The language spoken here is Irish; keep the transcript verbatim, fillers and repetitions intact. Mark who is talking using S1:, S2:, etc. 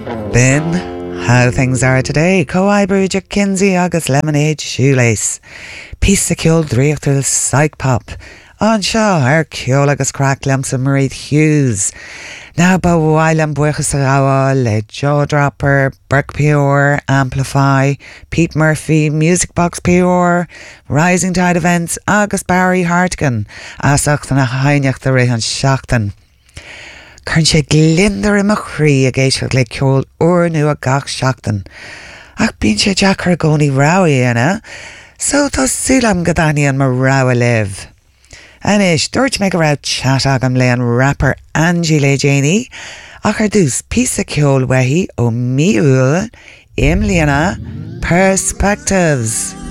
S1: Bin, how things are today. Co-Ibridge, Kinsey, August, Lemonade, Shoelace. Peace the Killed, Dreachtel, Psych Pop. On Shaw, Her Kjol, Agus Crack, Lamps and Marie Hughes. Now, Bo Wylam, Bueches Rawa, Le Jaw Dropper, Burke Pure, Amplify, Pete Murphy, Music Box Pure, Rising Tide Events, August Barry Hartigan, Asachtan a Heinach the Rehan Shachtan. Cern sé glindar i mo chrí a géisiach le ceol uair nu a gach seachtain. Ach bíonn sé Jackar gcónaí rowie ana, so tá súlam go daithní an mar rowa live. Anis, dúirt me go raibh chat agam le an rapper Angie Le Janey, ach ar dús pís a ceol weithí ó míúil im líana Perspectives.